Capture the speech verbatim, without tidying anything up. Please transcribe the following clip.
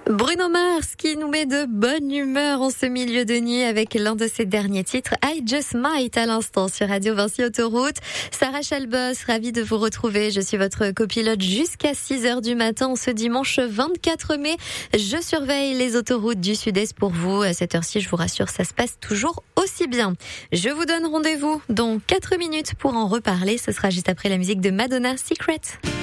Bruno Mars qui nous met de bonne humeur en ce milieu de nuit avec l'un de ses derniers titres, I Just Might, à l'instant sur Radio Vinci Autoroute. Sarah Chalbos, ravie de vous retrouver. Je suis votre copilote jusqu'à six heures du matin ce dimanche vingt-quatre mai. Je surveille les autoroutes du Sud-Est pour vous. À cette heure-ci, je vous rassure, ça se passe toujours aussi bien. Je vous donne rendez-vous dans quatre minutes pour en reparler. Ce sera juste après la musique de Madonna, Secret.